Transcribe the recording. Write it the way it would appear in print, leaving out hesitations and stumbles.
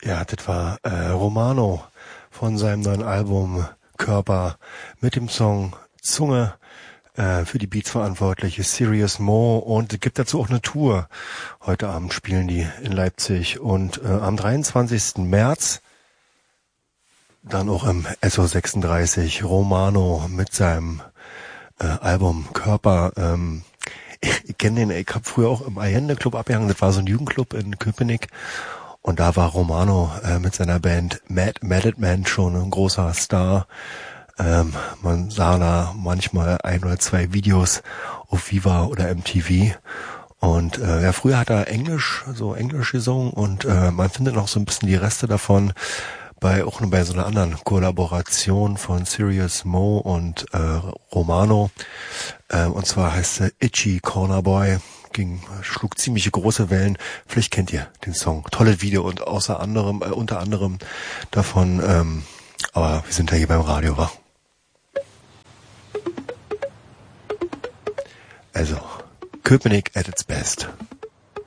Ja, das war Romano von seinem neuen Album Körper mit dem Song Zunge. Für die Beats verantwortlich ist Serious Mo und es gibt dazu auch eine Tour. Heute Abend spielen die in Leipzig und am 23. März dann auch im SO36 Romano mit seinem Album Körper. Ich kenne den, ich habe früher auch im Allende Club abgehangen, das war so ein Jugendclub in Köpenick. Und da war Romano mit seiner Band Mad Man schon ein großer Star. Man sah da manchmal 1 oder 2 Videos auf Viva oder MTV. Und ja, früher hat er Englisch gesungen und man findet noch so ein bisschen die Reste davon auch bei so einer anderen Kollaboration von Serious Mo und Romano. Und zwar heißt sie Itchy Corner Boy. Schlug ziemlich große Wellen. Vielleicht kennt ihr den Song. Tolles Video und unter anderem davon, aber wir sind ja hier beim Radio, wa? Also, Köpenick at its best.